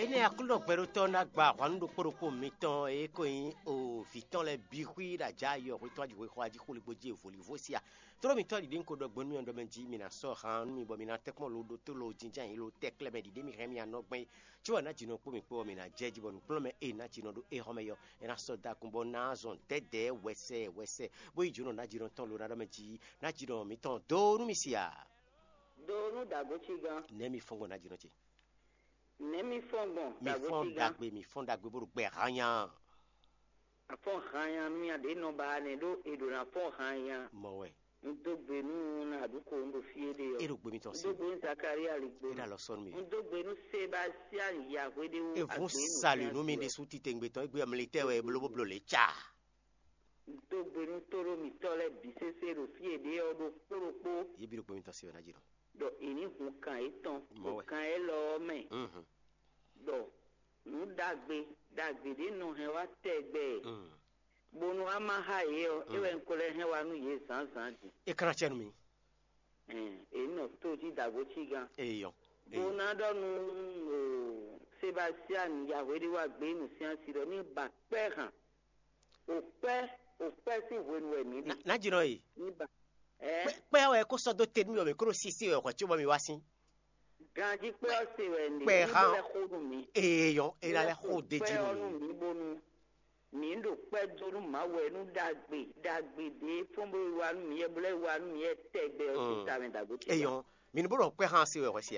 ene akulo pero tona gba kwanu poroko miton e ko yin o fiton le bihui da jayo ko to ajiwe ko aji ko le boje foli vosia toro mi to di den ko do gbonu ndo menji mi na so han mi bo mi na tekmo lo do to lo jinjan yin lo tekle me di mi remi anogben ti wa na jino po mi po mi na jeji bo nu plo me e na jino do e homeyo e na so da kun bo na zon tede wese bo ijuno na jino ton lo na menji na jino mi ton do nu mi sia do nu da go chigan ne mi fongo na jino ti Nemi fongon, mi fondagbe buru gbe hanya. A fon hanya mi ade no ba ne do edo na fon hanya. Mowe. Ndogbe nu na duko ndo fiede yo. Erugbe mi to si. Ndogbe Zakaria ligbe. Ida lo son mi. Ndogbe nu Sebastian ya kwede wu. E vun salu nu mi de suti tengbe ton egbe militaire we blo le cha. Ndogbe nu toro mi tole bisese ro fiede yo do poropo. Ye bi rugbe mi to si na jiro. Do ini hu kan eton. Kan e lo me. Do nu dagbe de no he wa tegbe bonu ama ha yo ewe nkole he wa nu ye san di e kra chenu mi e no to ji dago chigan yo bona do nu Sebastian ya we wa gbe nu sian siro ni ba pe han o pe si we nu emi na jiro yi ni ba pe o e ko so do te mi o me kro sisi o ko ti o ba mi wa sin Ganji pe o se we ni pe ha yo e la le ho de jiro mi bonu mi ndo pe donu ma we nu dagbe de fun bo wa nu mi e bole wa nu mi e tegbe o ti ta mi dagbo ti mi ni bo pe ha se we ko si